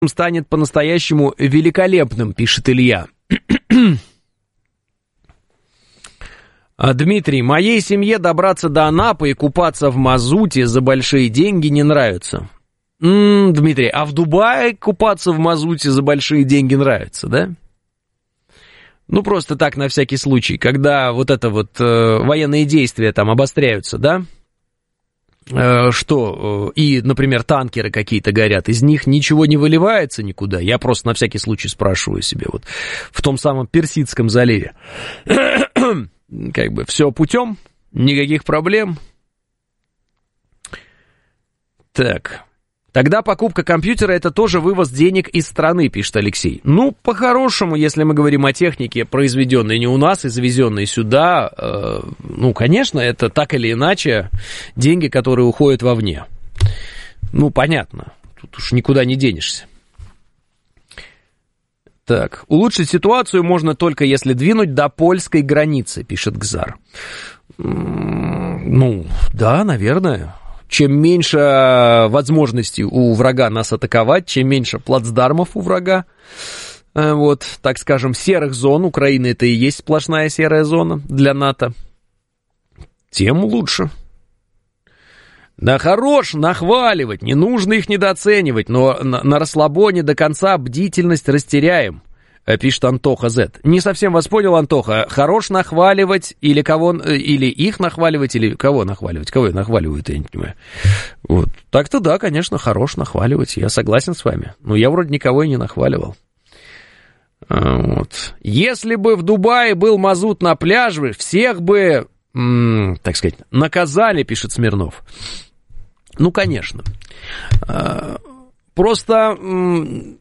станет по-настоящему великолепным, пишет Илья. Дмитрий, моей семье добраться до Анапы и купаться в мазуте за большие деньги не нравится. Дмитрий, а в Дубае купаться в мазуте за большие деньги нравится, да? Ну, просто так, на всякий случай, когда вот это вот военные действия там обостряются, да? Что, и, например, танкеры какие-то горят, из них ничего не выливается никуда. Я просто на всякий случай спрашиваю себе, вот в том самом Персидском заливе. Как бы все путем, никаких проблем. Так, тогда покупка компьютера — это тоже вывоз денег из страны, пишет Алексей. Ну, по-хорошему, если мы говорим о технике, произведенной не у нас и завезенной сюда, ну, конечно, это так или иначе деньги, которые уходят вовне. Ну, понятно, тут уж никуда не денешься. Так, улучшить ситуацию можно только если двинуть до польской границы, пишет Гзар. Ну, да, наверное. Чем меньше возможностей у врага нас атаковать, чем меньше плацдармов у врага, вот, так скажем, серых зон, Украина это и есть сплошная серая зона для НАТО, тем лучше. Да хорош нахваливать, не нужно их недооценивать, но на расслабоне до конца бдительность растеряем, пишет Антоха Z. Не совсем вас понял, Антоха, хорош нахваливать или кого, или их нахваливать, или кого нахваливать? Кого я нахваливаю, я не понимаю. Вот. Так-то да, конечно, хорош нахваливать, я согласен с вами, но я вроде никого и не нахваливал. Вот. Если бы в Дубае был мазут на пляже, всех бы, так сказать, наказали, пишет Смирнов. Ну, конечно. Просто мы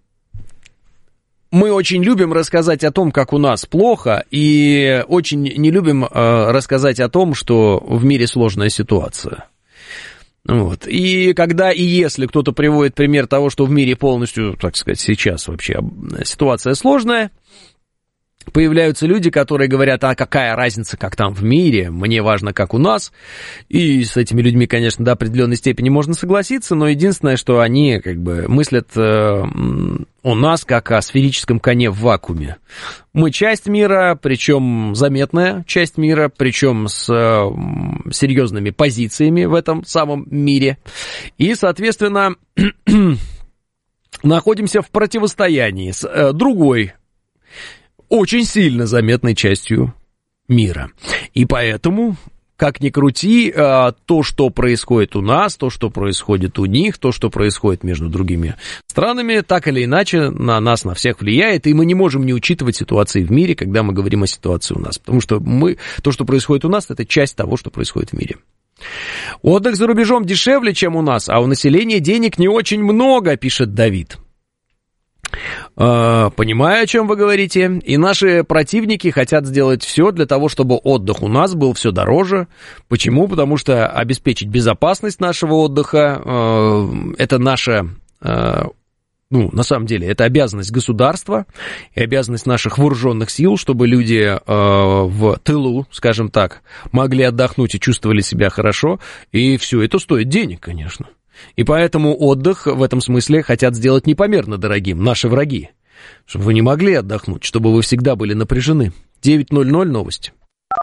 очень любим рассказать о том, как у нас плохо, и очень не любим рассказать о том, что в мире сложная ситуация. Вот. И когда и если кто-то приводит пример того, что в мире полностью, так сказать, сейчас вообще ситуация сложная, появляются люди, которые говорят, а какая разница, как там в мире, мне важно, как у нас. И с этими людьми, конечно, до определенной степени можно согласиться, но единственное, что они как бы мыслят о нас как о сферическом коне в вакууме. Мы часть мира, причем заметная часть мира, причем с серьезными позициями в этом самом мире. И, соответственно, находимся в противостоянии с другой очень сильно заметной частью мира. И поэтому, как ни крути, то, что происходит у нас, то, что происходит у них, то, что происходит между другими странами, так или иначе на нас, на всех влияет, и мы не можем не учитывать ситуации в мире, когда мы говорим о ситуации у нас. Потому что то, что происходит у нас, это часть того, что происходит в мире. Отдых за рубежом дешевле, чем у нас, а у населения денег не очень много, пишет Давид. Понимаю, о чем вы говорите. И наши противники хотят сделать все для того, чтобы отдых у нас был все дороже. Почему? Потому что обеспечить безопасность нашего отдыха это наша, на самом деле, это обязанность государства и обязанность наших вооруженных сил, чтобы люди в тылу, скажем так, могли отдохнуть и чувствовали себя хорошо. И все это стоит денег, конечно. И поэтому отдых в этом смысле хотят сделать непомерно дорогим наши враги, чтобы вы не могли отдохнуть, чтобы вы всегда были напряжены. 9:00 новости.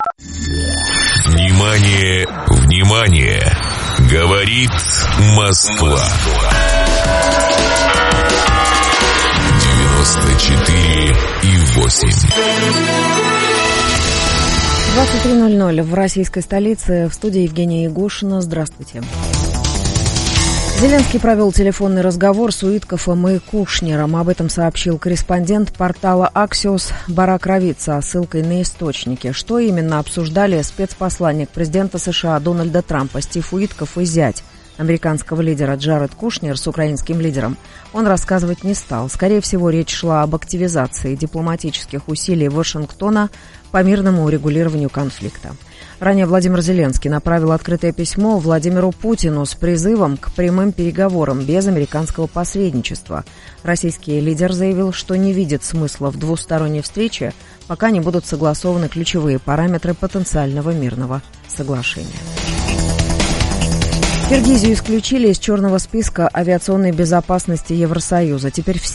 Внимание, внимание! Говорит Москва. 94,8. 23:00 в российской столице. В студии Евгения Ягушина. Здравствуйте. Зеленский провел телефонный разговор с Уиткофом и Кушнером. Об этом сообщил корреспондент портала Axios Барак Равид со ссылкой на источники. Что именно обсуждали спецпосланник президента США Дональда Трампа Стив Уиткоф и зять американского лидера Джаред Кушнер с украинским лидером, он рассказывать не стал. Скорее всего, речь шла об активизации дипломатических усилий Вашингтона по мирному урегулированию конфликта. Ранее Владимир Зеленский направил открытое письмо Владимиру Путину с призывом к прямым переговорам без американского посредничества. Российский лидер заявил, что не видит смысла в двусторонней встрече, пока не будут согласованы ключевые параметры потенциального мирного соглашения. Киргизию исключили из черного списка авиационной безопасности Евросоюза. Теперь